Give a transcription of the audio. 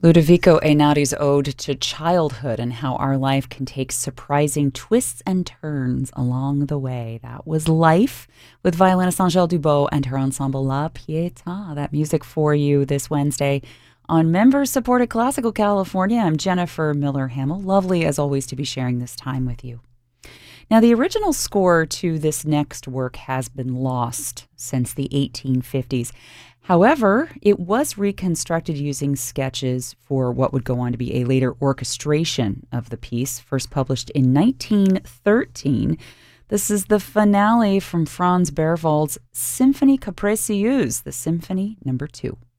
Ludovico Einaudí's ode to childhood and how our life can take surprising twists and turns along the way. That was Life with violinist Angèle Dubot and her ensemble La Pietà. That music for you this Wednesday on member-supported Classical California. I'm Jennifer Miller-Hamill. Lovely, as always, to be sharing this time with you. Now, the original score to this next work has been lost since the 1850s. However, it was reconstructed using sketches for what would go on to be a later orchestration of the piece, first published in 1913. This is the finale from Franz Berwald's Symphonie Capricieuse, the Symphony No. 2.